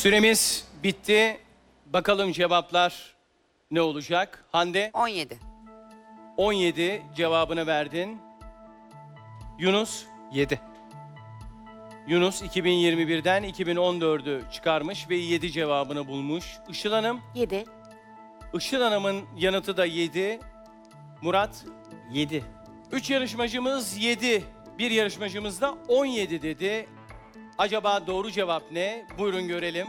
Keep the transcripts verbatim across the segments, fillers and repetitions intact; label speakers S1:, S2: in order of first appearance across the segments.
S1: Süremiz bitti. Bakalım cevaplar ne olacak? Hande
S2: on yedi.
S1: on yedi cevabını verdin. Yunus
S3: yedi.
S1: Yunus iki bin yirmi birden iki bin on dördü çıkarmış ve yedi cevabını bulmuş. Işıl Hanım,
S4: yedi.
S1: Işıl Hanım'ın yanıtı da yedi. Murat,
S3: yedi.
S1: üç yarışmacımız yedi. Bir yarışmacımız da on yedi dedi. Acaba doğru cevap ne? Buyurun görelim.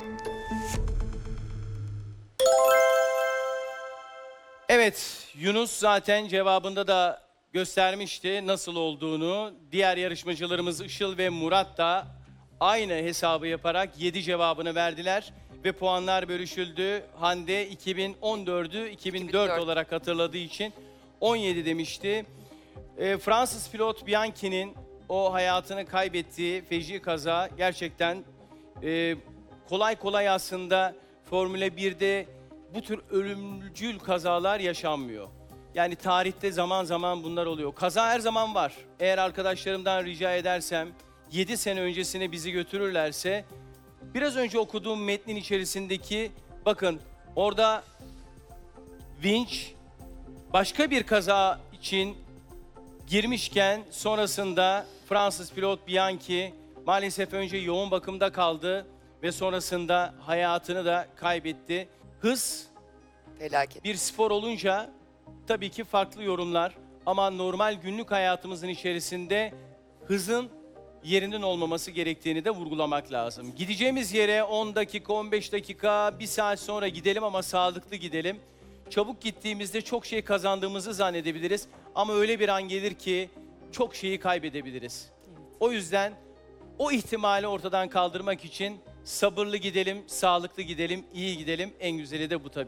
S1: Evet, Yunus zaten cevabında da göstermişti nasıl olduğunu. Diğer yarışmacılarımız Işıl ve Murat da aynı hesabı yaparak yedi cevabını verdiler. Ve puanlar bölüşüldü. Hande iki bin on dördü iki bin dört
S2: iki bin dört
S1: olarak hatırladığı için on yedi demişti. E, Fransız pilot Bianchi'nin o hayatını kaybettiği feci kaza gerçekten e, kolay kolay aslında Formula birde bu tür ölümcül kazalar yaşanmıyor. Yani tarihte zaman zaman bunlar oluyor. Kaza her zaman var. Eğer arkadaşlarımdan rica edersem yedi sene öncesine bizi götürürlerse biraz önce okuduğum metnin içerisindeki bakın orada vinç başka bir kaza için girmişken sonrasında Fransız pilot Bianchi maalesef önce yoğun bakımda kaldı ve sonrasında hayatını da kaybetti. Hız
S2: Felaket.
S1: bir spor olunca tabii ki farklı yorumlar ama normal günlük hayatımızın içerisinde hızın yerinin olmaması gerektiğini de vurgulamak lazım. Gideceğimiz yere on dakika, on beş dakika, bir saat sonra gidelim ama sağlıklı gidelim. Çabuk gittiğimizde çok şey kazandığımızı zannedebiliriz ama öyle bir an gelir ki çok şeyi kaybedebiliriz. O yüzden o ihtimali ortadan kaldırmak için sabırlı gidelim, sağlıklı gidelim, iyi gidelim. En güzeli de bu tabii.